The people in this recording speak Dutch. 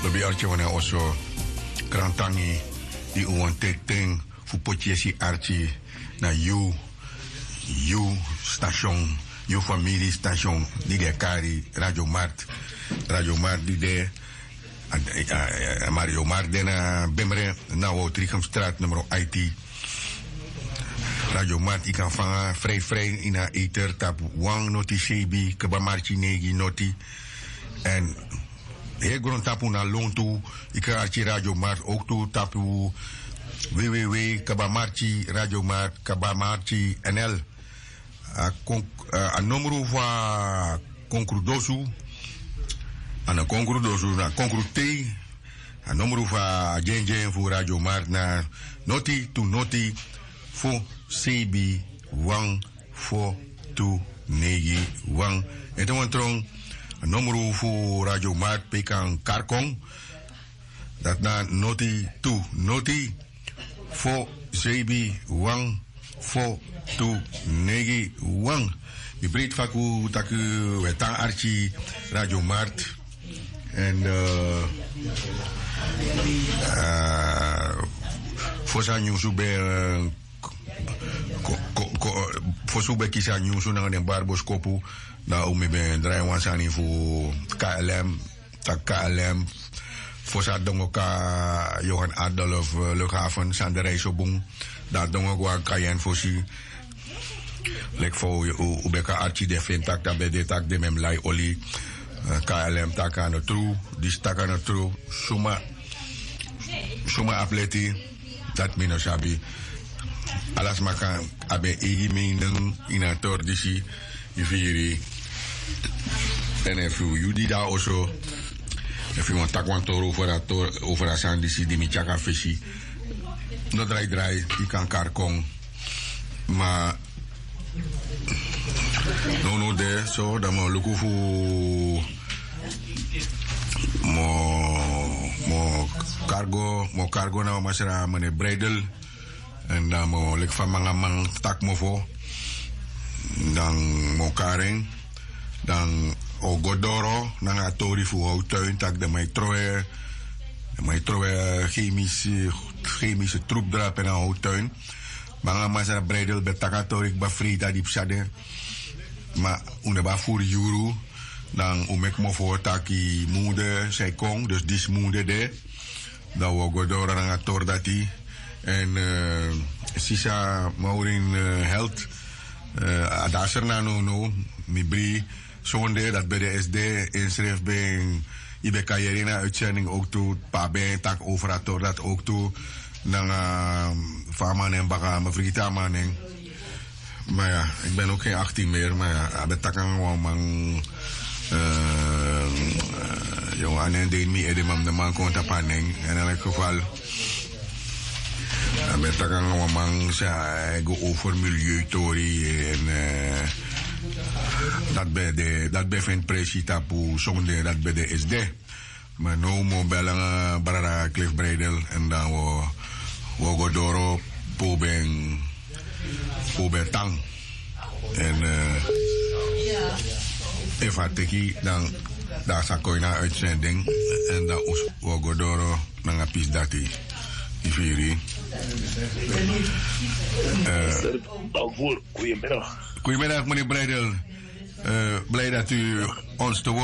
Lobi archi wana oso krantangi di uwan tekting fu potjesi archi na you station, you family station di de kari Radio Mart. Radio Mart di de Mario Mart dena Bemre na wo Trigamstraat nummer IT. Radio Mart ik kan vangen vrij in a eter tap wang noti sebi kebamarchi negi noti en heel grond tapu na lontu ik kan archi Radio Mart ook toe tapu www Radio Mart kabamarchi NL a numero va concrudosu ana concrudosu na concrute a numero va jenjen voor Radio Mart na noti to noti voor CB 1429 wang. En dan want een nummer voor Radio Mart pekan Karkong. Dat na noti to noti voor CB 1429 wang. Je breed vaku taku wetan archi Radio Mart. En voor zijn nieuws voor zo'n kiezen nieuws naar de barboskopu na umi ben draai wansani voor KLM tak KLM voor sa dongo ka Johan Adolf luchthaven Sanderij Sobong daar dongo kwa kayen voor si lek voor ubeka archi de fintak da bede tak de mem lai oli KLM tak aan het tru dis tak aan het tru suma atleti dat minus sabi alas maka abe igi mening inator disi ifiri en if you did that also if you want tak want toro over a san disi di mi chaka fishi no dry i kan Karkong ma no de so da mo luku fu mo cargo na masera mane bridal en dan mo lek van mangamang tak mo vo dan mo karing dan o godoro nang atori fu houttuin tak de mai troe chemische troep drap en houttuin manga masa bredel betakatori ba frita di psade ma une ba fur juru dan umek mo vo taki moede zij kong dus dis moede de dan o godoro nang ator dati en sisa Maureen Held adaser na no mibri zonde dat bij de SD inschrijf bij ibe carrière uitzending ook toe pa ben tak overator dat ook toe dan farman en baka me frita man maar ja ik ben ook geen 18 meer maar ja dat kan gewoon man jongen en deed me edemam de man komt op aan en in elk geval met dat kan gewoon say go over milieutori en dat bij vind precies tapu zonde dat bij de SD maar no mo belang barara Cliff Bredel en dan wo godoro poben tang en even teki dan daar sa koina uitzending en dan wo godoro nanga pis dati ifiri Goedemiddag meneer Bredel, blij dat u ons te woord